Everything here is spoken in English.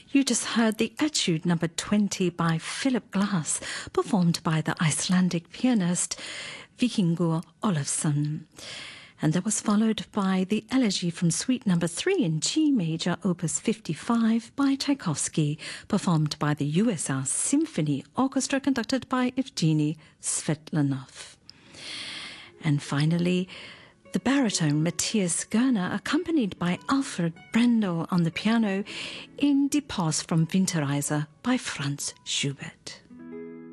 You just heard the Etude number 20 by Philip Glass, performed by the Icelandic pianist Vikingur Olafsson. And that was followed by the Elegy from Suite number 3 in G major, opus 55 by Tchaikovsky, performed by the USR Symphony Orchestra, conducted by Evgeny Svetlanov. And finally, the baritone Matthias Görner, accompanied by Alfred Brendel on the piano, in Die Post from Winterreise by Franz Schubert.